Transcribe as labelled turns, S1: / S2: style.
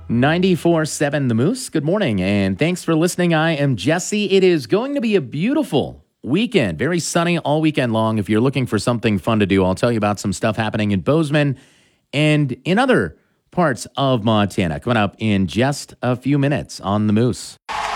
S1: 94.7 The Moose. Good morning, and thanks for listening. I am Jesse. It is going to be a beautiful weekend. Very sunny all weekend long. If you're looking for something fun to do, I'll tell you about some stuff happening in Bozeman and in other parts of Montana. Coming up in just a few minutes on The Moose.